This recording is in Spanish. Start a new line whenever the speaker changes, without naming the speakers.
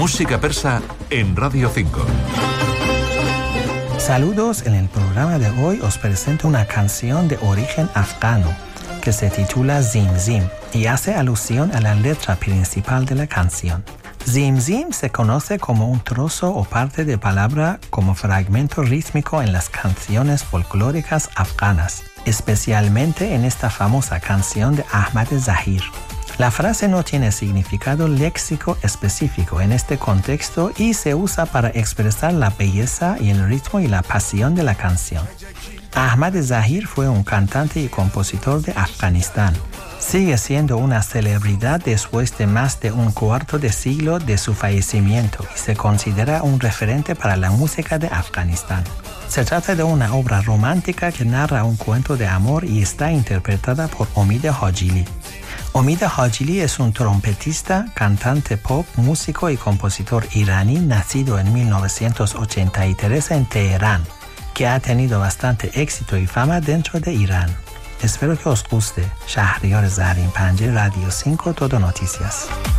Música persa en Radio 5.
Saludos, en el programa de hoy os presento una canción de origen afgano que se titula Zim Zim y hace alusión a la letra principal de la canción. Zim Zim se conoce como un trozo o parte de palabra como fragmento rítmico en las canciones folclóricas afganas, especialmente en esta famosa canción de Ahmad Zahir. La frase no tiene significado léxico específico en este contexto y se usa para expresar la belleza y el ritmo y la pasión de la canción. Ahmad Zahir fue un cantante y compositor de Afganistán. Sigue siendo una celebridad después de más de un cuarto de siglo de su fallecimiento y se considera un referente para la música de Afganistán. Se trata de una obra romántica que narra un cuento de amor y está interpretada por Omid Hajili. Omid Hajili es un trompetista, cantante pop, músico y compositor iraní nacido en 1983 en Teherán, que ha tenido bastante éxito y fama dentro de Irán. Espero que os guste. Shahriar Zarin Panjeh, Radio 5, Todo Noticias.